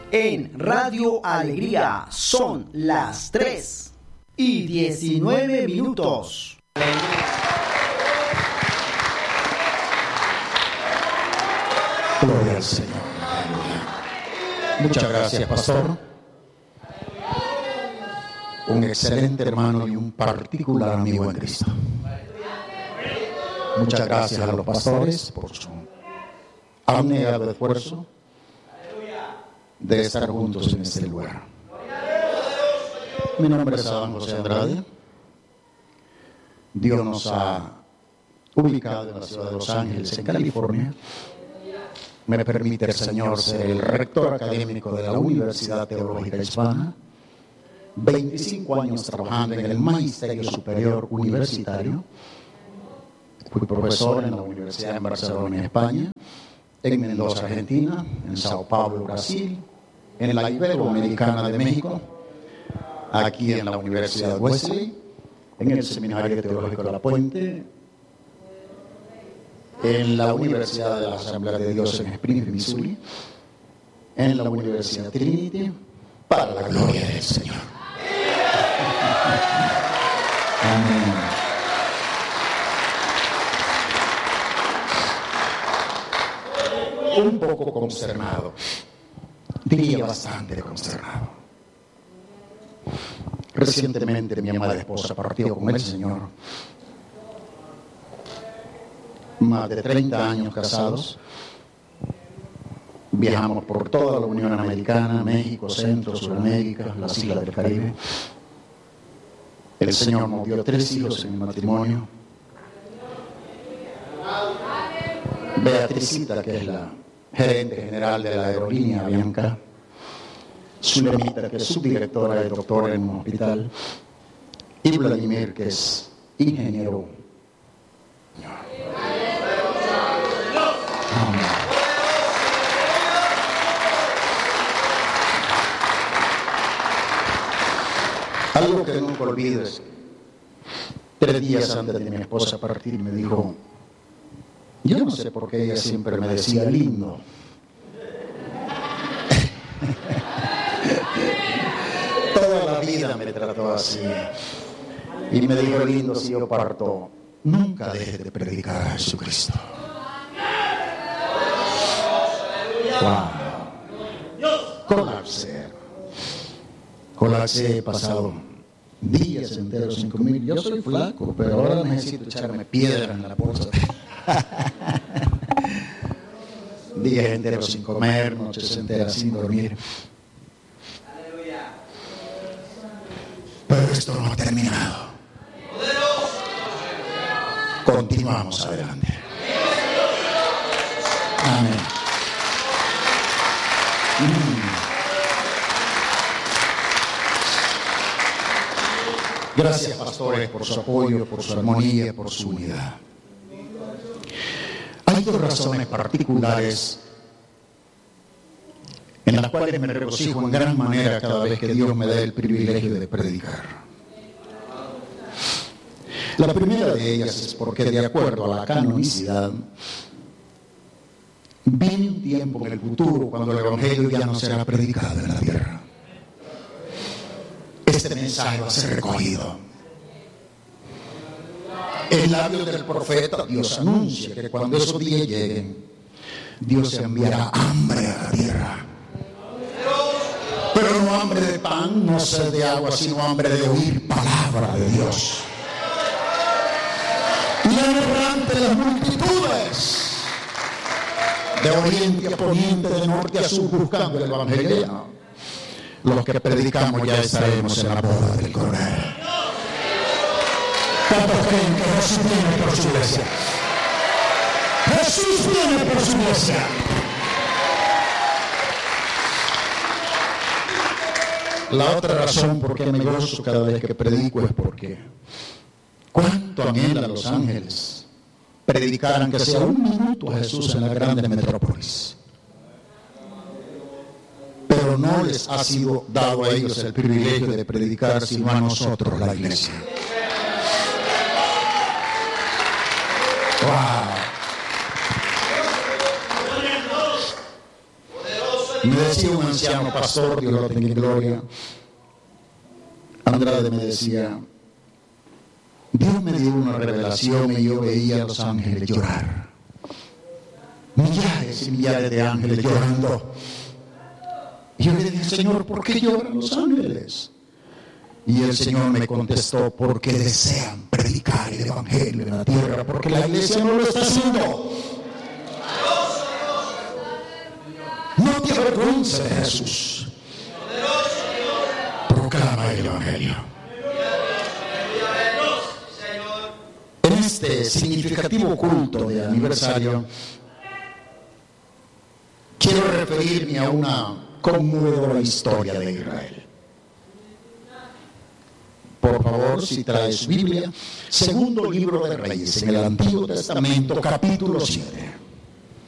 en Radio Alegría. Son las 3:19. Gloria al Señor. Muchas gracias, pastor. Un excelente hermano y un particular amigo en Cristo. Muchas gracias a los pastores por su abnegado esfuerzo de estar juntos en este lugar. Mi nombre es Adán José Andrade. Dios nos ha ubicado en la ciudad de Los Ángeles, en California. Me permite el Señor ser el rector académico de la Universidad Teológica Hispana. 25 años trabajando en el Magisterio Superior Universitario. Fui profesor en la Universidad de Barcelona, en España, en Mendoza, Argentina, en Sao Paulo, Brasil, en la Iberoamericana de México, aquí en la Universidad Wesley, en el Seminario Teológico de La Puente, en la Universidad de la Asamblea de Dios en Springfield, Missouri, en la Universidad Trinity, para la gloria del Señor. Amén. Un poco consternado, diría bastante consternado. Recientemente mi amada esposa partió con el Señor. Más de 30 años casados. Viajamos por toda la Unión Americana, México, Centro, Sudamérica, las islas del Caribe. El Señor nos dio 3 hijos en el matrimonio. Beatricita, que es la gerente general de la aerolínea Avianca. Zulemita, que es subdirectora y doctora en un hospital. Y Vladimir, que es ingeniero. Amén. Algo que nunca olvido es 3 días antes de mi esposa partir me dijo, yo no sé por qué ella siempre me decía lindo. Toda la vida me trató así. Y me dijo, lindo, si yo parto, nunca dejes de predicar a Jesucristo. Wow. Colapsé, he pasado días enteros sin comer. Yo soy flaco, pero ahora necesito echarme piedra en la bolsa. Días enteros sin comer, noches enteras sin dormir. Pero esto no ha terminado. Continuamos adelante. Amén. Gracias, pastores, por su apoyo, por su armonía, por su unidad. Hay 2 razones particulares en las cuales me regocijo en gran manera cada vez que Dios me da el privilegio de predicar. La primera de ellas es porque, de acuerdo a la canonicidad, viene un tiempo en el futuro cuando el Evangelio ya no será predicado en la tierra. Este mensaje va a ser recogido. En labios del profeta, Dios anuncia que cuando esos días lleguen, Dios enviará hambre a la tierra. Pero no hambre de pan, no sed de agua, sino hambre de oír palabra de Dios. Y errante las multitudes, de oriente a poniente, de norte a sur, buscando el Evangelio. Los que predicamos ya estaremos en la boda del Cordero. ¿Cuántos creen que Jesús viene por su iglesia? Jesús viene por su iglesia. La otra razón por qué me gozo cada vez que predico es porque cuánto anhelan los ángeles predicar aunque sea 1 minuto a Jesús en las grandes metrópolis. Pero no les ha sido dado a ellos el privilegio de predicar, sino a nosotros, la iglesia. Wow. Me decía un anciano pastor, Dios lo tenga en gloria, Andrade me decía, Dios me dio una revelación y yo veía a los ángeles llorar. Millares y millares de ángeles llorando. Y yo le dije, Señor, ¿por qué lloran los ángeles? Y el Señor me contestó, porque desean predicar el evangelio en la tierra, porque la iglesia no lo está haciendo. No te avergüences de Jesús. Proclama el evangelio. En este significativo culto de aniversario, quiero referirme a una conmovedora historia de Israel. Por favor, si traes Biblia, segundo libro de Reyes, en el Antiguo Testamento, capítulo 7.